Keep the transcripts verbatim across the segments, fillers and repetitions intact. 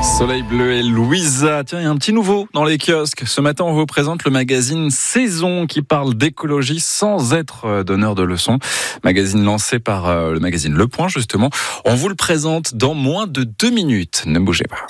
Soleil bleu et Louisa. Tiens, il y a un petit nouveau dans les kiosques. Ce matin, on vous présente le magazine Saison qui parle d'écologie sans être donneur de leçons. Magazine lancé par euh, le magazine Le Point, justement. On vous le présente dans moins de deux minutes. Ne bougez pas.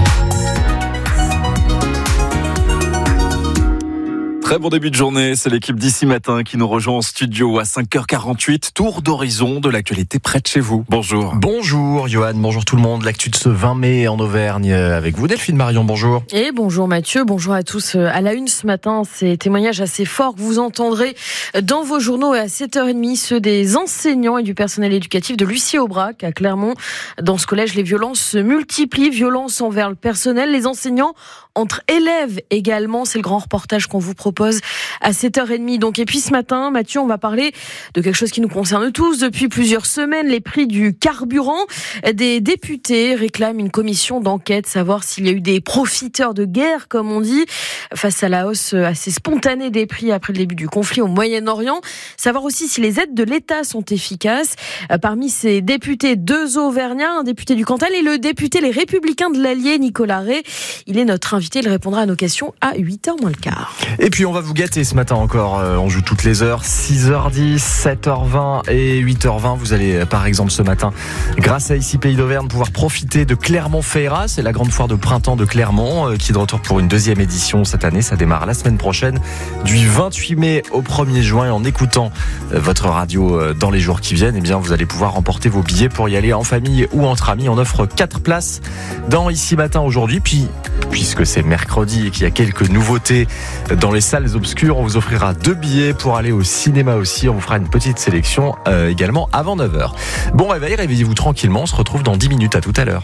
Très bon début de journée, c'est l'équipe d'Ici Matin qui nous rejoint en studio à cinq heures quarante-huit. Tour d'horizon de l'actualité près de chez vous. Bonjour. Bonjour Johan, bonjour tout le monde. L'actu de ce vingt mai en Auvergne avec vous Delphine Marion, bonjour. Et bonjour Mathieu, bonjour à tous. À la une ce matin, ces témoignages assez forts que vous entendrez dans vos journaux et à sept heures trente, ceux des enseignants et du personnel éducatif de Lucie-Aubrac à Clermont. Dans ce collège, les violences se multiplient, violences envers le personnel, les enseignants, entre élèves également. C'est le grand reportage qu'on vous propose à sept heures trente. Donc, et puis ce matin, Mathieu, on va parler de quelque chose qui nous concerne tous depuis plusieurs semaines, les prix du carburant. Des députés réclament une commission d'enquête, savoir s'il y a eu des profiteurs de guerre, comme on dit, face à la hausse assez spontanée des prix après le début du conflit au Moyen-Orient. Savoir aussi si les aides de l'État sont efficaces. Parmi ces députés, deux Auvergnats, un député du Cantal et le député Les Républicains de l'Allier, Nicolas Ray. Il est notre invité, il répondra à nos questions à huit heures moins le quart. Et puis on va vous gâter ce matin encore, euh, on joue toutes les heures, six heures dix, sept heures vingt et huit heures vingt. Vous allez par exemple ce matin, grâce à Ici Pays d'Auvergne, pouvoir profiter de Clermont-Ferrat. C'est la grande foire de printemps de Clermont euh, qui est de retour pour une deuxième édition cette année. Ça démarre la semaine prochaine du vingt-huit mai au premier juin. Et en écoutant euh, votre radio euh, dans les jours qui viennent, eh bien, vous allez pouvoir remporter vos billets pour y aller en famille ou entre amis. On offre quatre places dans Ici Matin aujourd'hui. Puis, puisque c'est mercredi et qu'il y a quelques nouveautés dans les salles obscures, on vous offrira deux billets pour aller au cinéma aussi. On vous fera une petite sélection euh, également avant neuf heures. Bon réveil, réveillez-vous tranquillement. On se retrouve dans dix minutes. À tout à l'heure.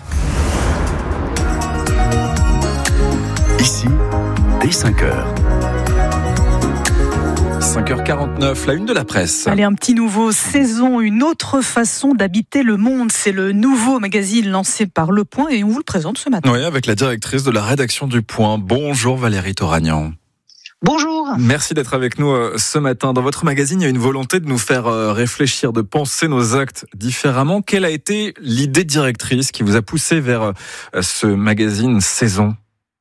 Ici, dès cinq heures. cinq heures quarante-neuf, la une de la presse. Allez, un petit nouveau, Saison, une autre façon d'habiter le monde. C'est le nouveau magazine lancé par Le Point et on vous le présente ce matin. Oui, avec la directrice de la rédaction du Point. Bonjour Valérie Toragnan. Bonjour. Merci d'être avec nous ce matin. Dans votre magazine, il y a une volonté de nous faire réfléchir, de penser nos actes différemment. Quelle a été l'idée directrice qui vous a poussé vers ce magazine Saison ?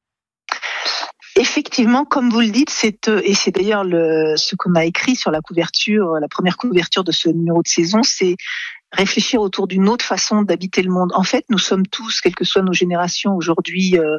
Effectivement, comme vous le dites, c'est et c'est d'ailleurs le, ce qu'on a écrit sur la couverture, la première couverture de ce numéro de Saison, c'est réfléchir autour d'une autre façon d'habiter le monde. En fait, nous sommes tous, quelles que soient nos générations aujourd'hui, euh,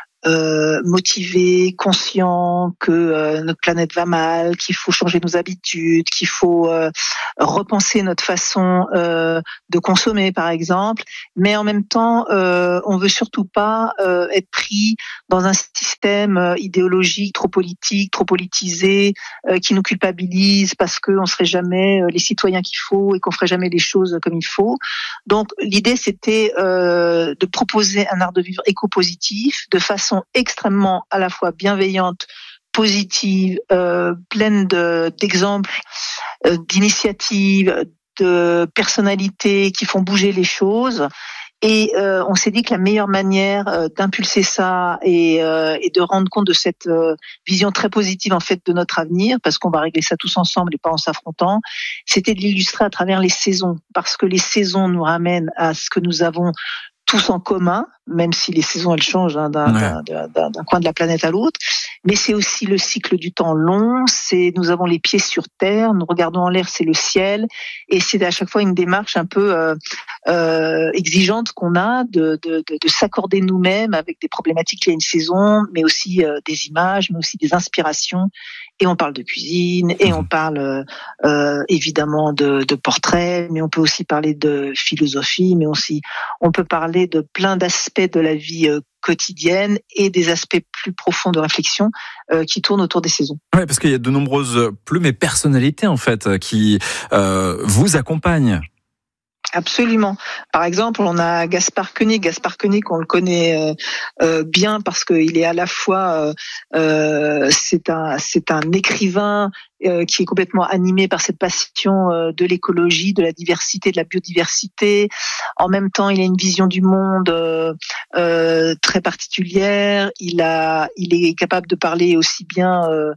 Euh, motivés, conscients que euh, notre planète va mal, qu'il faut changer nos habitudes, qu'il faut euh, repenser notre façon euh, de consommer, par exemple. Mais en même temps, euh, on veut surtout pas euh, être pris dans un système euh, idéologique trop politique, trop politisé, euh, qui nous culpabilise parce qu'on serait jamais euh, les citoyens qu'il faut et qu'on ferait jamais les choses comme il faut. Donc, l'idée, c'était euh, de proposer un art de vivre éco-positif de façon extrêmement à la fois bienveillante, positive, euh, pleine de, d'exemples, euh, d'initiatives, de personnalités qui font bouger les choses. Et euh, on s'est dit que la meilleure manière euh, d'impulser ça et, euh, et de rendre compte de cette euh, vision très positive en fait de notre avenir, parce qu'on va régler ça tous ensemble et pas en s'affrontant, c'était de l'illustrer à travers les saisons, parce que les saisons nous ramènent à ce que nous avons tous en commun, même si les saisons elles changent hein, d'un, ouais. d'un, d'un, d'un coin de la planète à l'autre, mais c'est aussi le cycle du temps long, c'est nous avons les pieds sur terre, nous regardons en l'air, c'est le ciel, et c'est à chaque fois une démarche un peu euh, euh, exigeante qu'on a de, de, de, de s'accorder nous-mêmes avec des problématiques liées à une saison, mais aussi euh, des images, mais aussi des inspirations. Et on parle de cuisine, et on parle euh, évidemment de, de portraits, mais on peut aussi parler de philosophie, mais aussi on peut parler de plein d'aspects de la vie euh, quotidienne et des aspects plus profonds de réflexion euh, qui tournent autour des saisons. Oui, parce qu'il y a de nombreuses plumes et personnalités en fait qui euh, vous accompagnent. Absolument. Par exemple, on a Gaspard Koenig. Gaspard Koenig, on le connaît euh, euh, bien parce qu'il est à la fois, euh, euh, c'est un, c'est un écrivain euh, qui est complètement animé par cette passion euh, de l'écologie, de la diversité, de la biodiversité. En même temps, il a une vision du monde euh, euh, très particulière. Il a, il est capable de parler aussi bien. Euh,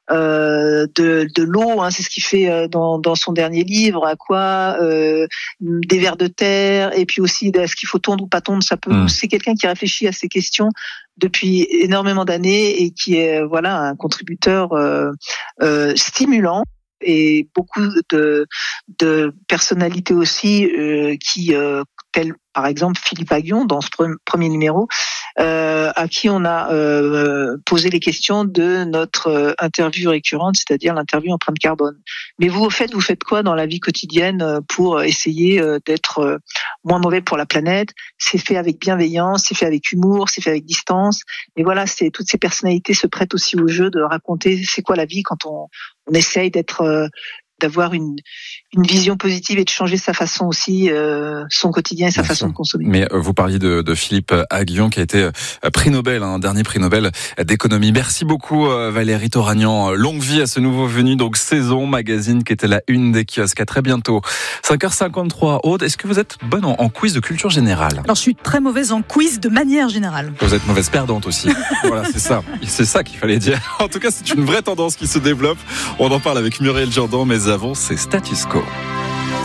euh, de, de l'eau, hein, c'est ce qu'il fait dans, dans son dernier livre, à quoi, euh, des vers de terre, et puis aussi est-ce qu'il faut tondre ou pas tondre, ça peut. Mmh. C'est quelqu'un qui réfléchit à ces questions depuis énormément d'années et qui est voilà un contributeur euh, euh, stimulant. Et beaucoup de, de personnalités aussi euh, qui, euh, telles par exemple Philippe Aghion dans ce pre- premier numéro, euh, à qui on a euh, posé les questions de notre euh, interview récurrente, c'est-à-dire l'interview empreinte carbone. Mais vous, au fait, vous faites quoi dans la vie quotidienne pour essayer euh, d'être euh, moins mauvais pour la planète ? C'est fait avec bienveillance, c'est fait avec humour, c'est fait avec distance. Et voilà, c'est toutes ces personnalités se prêtent aussi au jeu de raconter c'est quoi la vie quand on, on essaye d'être euh, d'avoir une, une vision positive et de changer sa façon aussi, euh, son quotidien et sa Bien façon sûr. de consommer. Mais euh, vous parliez de, de Philippe Aghion qui a été euh, prix Nobel, un hein, dernier prix Nobel d'économie. Merci beaucoup euh, Valérie Toragnan. Longue vie à ce nouveau venu, donc Saison, magazine qui était la une des kiosques. À très bientôt. cinq heures cinquante-trois, Aude, est-ce que vous êtes bonne en, en quiz de culture générale ? Alors je suis très mauvaise en quiz de manière générale. Vous êtes mauvaise perdante aussi. Voilà, c'est ça. C'est ça qu'il fallait dire. En tout cas, c'est une vraie tendance qui se développe. On en parle avec Muriel Jourdan, mais avant, c'est Status Quo.